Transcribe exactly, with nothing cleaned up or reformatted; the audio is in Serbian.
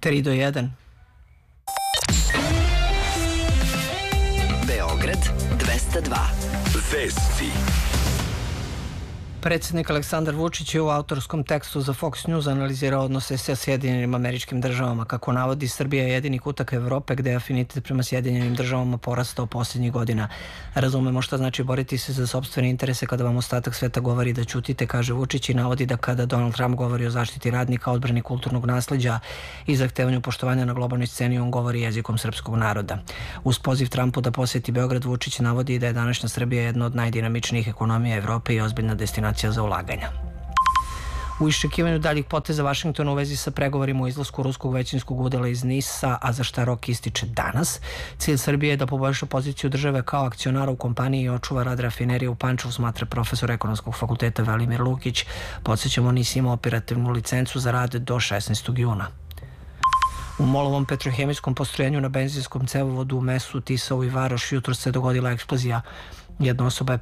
tri do jedan. Beograd dvesta dva. Vesti. Predsjednik Aleksandar Vučić je u autorskom tekstu za Fox News analizirao odnose sa Sjedinjenim Američkim Državama. Kako navodi, Srbija je jedini kutak Evrope gde je afinitet prema Sjedinjenim Državama porastao posljednjih godina. Razumemo šta znači boriti se za sopstvene interese kada vam ostatak sveta govori da ćutite, kaže Vučić, i navodi da kada Donald Trump govori o zaštiti radnika, odbrani kulturnog nasleđa i zahtevanju poštovanja na globalnoj sceni, on govori jezikom srpskog naroda. Uz poziv Trumpu da posjeti Beograd, Vučić navodi da je današnja Srbija jedna od najdinamičnijih ekonomija Evrope i ozbiljna destinacija za ulaganja. U iščekivanju daljih poteza Vašingtona u vezi sa pregovorima o izlasku ruskog većinskog udela iz Nisa, a za šta rok ističe danas, cilj Srbije je da poboljša poziciju države kao akcionara u kompaniji i očuva rad rafinerije u Pančevu, smatra profesor ekonomskog fakulteta Velimir Lukić. Podsjećamo, Nis ima operativnu licencu za rad do šesnaestog juna. U Molovom petrohemijskom postrojenju na benzinskom cevovodu u mesu Tisao i Varoš jutros se dogodila eksplozija. Jedna osoba je